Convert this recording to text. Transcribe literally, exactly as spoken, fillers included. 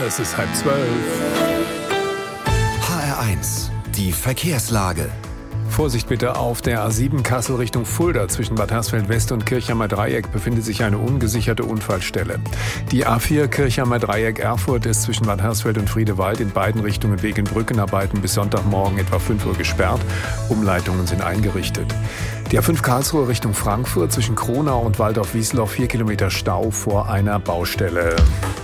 Es ist halb zwölf. H R eins, die Verkehrslage. Vorsicht bitte, auf der A sieben Kassel Richtung Fulda zwischen Bad Hersfeld West und Kirchheimer Dreieck befindet sich eine ungesicherte Unfallstelle. Die A vier Kirchheimer Dreieck Erfurt ist zwischen Bad Hersfeld und Friedewald in beiden Richtungen wegen Brückenarbeiten bis Sonntagmorgen etwa fünf Uhr gesperrt. Umleitungen sind eingerichtet. Die A fünf Karlsruhe Richtung Frankfurt zwischen Kronau und Waldorf-Wiesloch vier Kilometer Stau vor einer Baustelle.